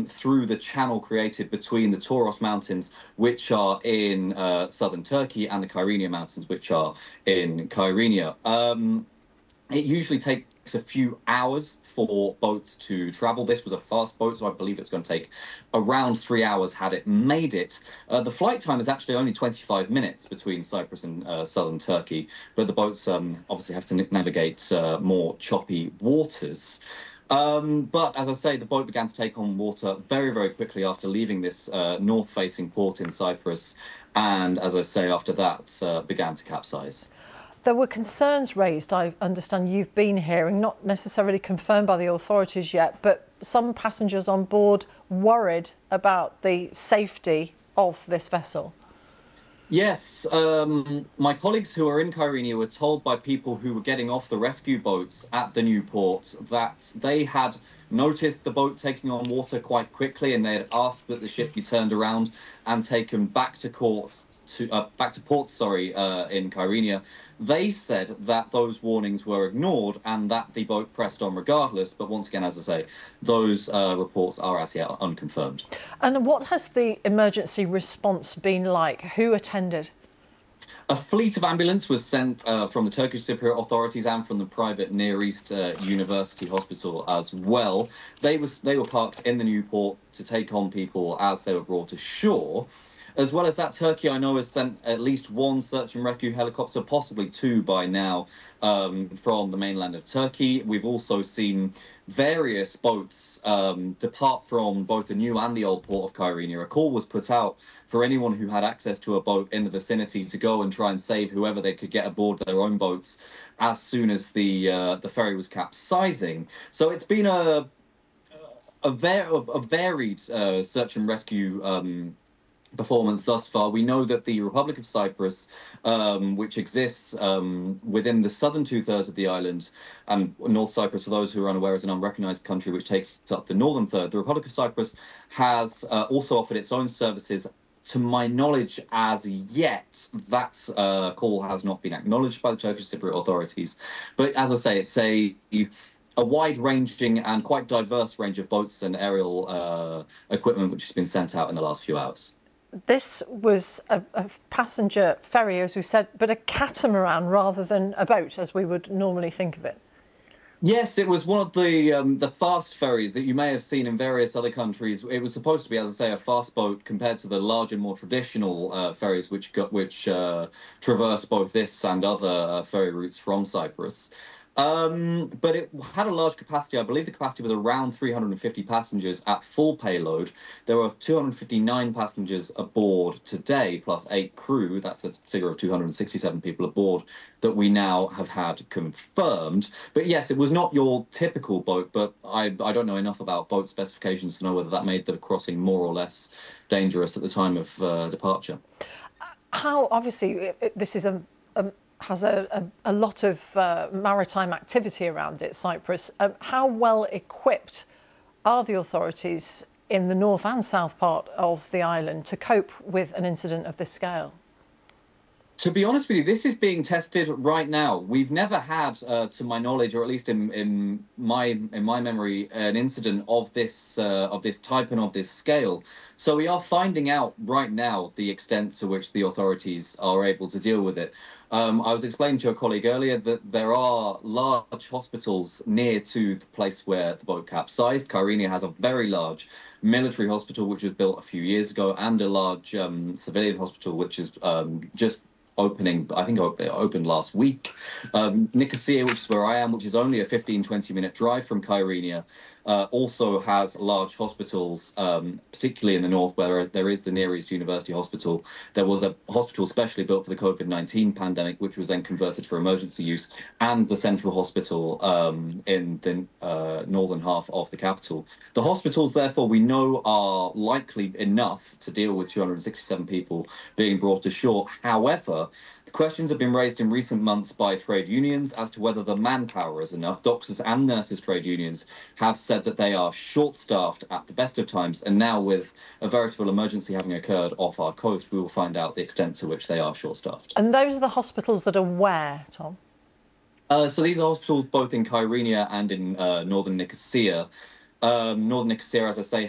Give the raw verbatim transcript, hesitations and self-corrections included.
through the channel created between the Toros Mountains, which are in uh, southern Turkey, and the Kyrenia Mountains, which are in Kyrenia. Um, it usually takes a few hours for boats to travel. This was a fast boat, so I believe it's going to take around three hours had it made it. Uh, the flight time is actually only twenty-five minutes between Cyprus and uh, southern Turkey, but the boats um, obviously have to navigate uh, more choppy waters. Um, but as I say, the boat began to take on water very, very quickly after leaving this uh, north-facing port in Cyprus, and as I say, after that, uh, began to capsize. There were concerns raised, I understand you've been hearing, not necessarily confirmed by the authorities yet, but some passengers on board worried about the safety of this vessel. Yes, um, my colleagues who are in Kyrenia were told by people who were getting off the rescue boats at the new port that they had noticed the boat taking on water quite quickly, and they had asked that the ship be turned around and taken back to court to uh, back to port. Sorry, uh, in Kyrenia. They said that those warnings were ignored and that the boat pressed on regardless. But once again, as I say, those uh, reports are as yet unconfirmed. And what has the emergency response been like? Who attended? A fleet of ambulance was sent uh, from the Turkish Cypriot authorities and from the private Near East uh, University Hospital as well. They was they were parked in the new port to take on people as they were brought ashore. As well as that, Turkey, I know, has sent at least one search and rescue helicopter, possibly two by now, um, from the mainland of Turkey. We've also seen various boats um, depart from both the new and the old port of Kyrenia. A call was put out for anyone who had access to a boat in the vicinity to go and try and save whoever they could get aboard their own boats as soon as the uh, the ferry was capsizing. So it's been a a, var a varied uh, search and rescue um, performance thus far. We know that the Republic of Cyprus, um, which exists um, within the southern two-thirds of the island, and North Cyprus, for those who are unaware, is an unrecognised country which takes up the northern third. The Republic of Cyprus has uh, also offered its own services. To my knowledge, as yet, that uh, call has not been acknowledged by the Turkish Cypriot authorities. But as I say, it's a a wide-ranging and quite diverse range of boats and aerial uh, equipment which has been sent out in the last few hours. This was a, a passenger ferry, as we said, but a catamaran rather than a boat, as we would normally think of it. Yes, it was one of the um, the fast ferries that you may have seen in various other countries. It was supposed to be, as I say, a fast boat compared to the larger, more traditional uh, ferries which got, which uh, traverse both this and other uh, ferry routes from Cyprus. Um, but it had a large capacity. I believe the capacity was around three hundred fifty passengers at full payload. There were two hundred fifty-nine passengers aboard today, plus eight crew. That's the figure of two hundred sixty-seven people aboard that we now have had confirmed. But yes, it was not your typical boat, but I, I don't know enough about boat specifications to know whether that made the crossing more or less dangerous at the time of uh, departure. How, obviously, it, this is a... a has a, a, a lot of uh, maritime activity around it, Cyprus. Um, how well equipped are the authorities in the north and south part of the island to cope with an incident of this scale? To be honest with you, this is being tested right now. We've never had, uh, to my knowledge, or at least in, in my in my memory, an incident of this uh, of this type and of this scale. So we are finding out right now the extent to which the authorities are able to deal with it. Um, I was explaining to a colleague earlier that there are large hospitals near to the place where the boat capsized. Kyrenia has a very large military hospital, which was built a few years ago, and a large um, civilian hospital, which is um, just opening, I think it opened last week. Um, Nicosia, which is where I am, which is only a fifteen, twenty minute drive from Kyrenia, uh, also has large hospitals, um, particularly in the north where there is the Near East University Hospital. There was a hospital specially built for the COVID nineteen pandemic, which was then converted for emergency use, and the central hospital um, in the uh, northern half of the capital. The hospitals, therefore, we know are likely enough to deal with two hundred sixty-seven people being brought ashore. However, the questions have been raised in recent months by trade unions as to whether the manpower is enough. Doctors and nurses trade unions have said that they are short-staffed at the best of times, and now with a veritable emergency having occurred off our coast, we will find out the extent to which they are short-staffed. And those are the hospitals that are where, Tom? Uh, so these are hospitals both in Kyrenia and in uh, northern Nicosia. Um, northern Nicosia, as I say,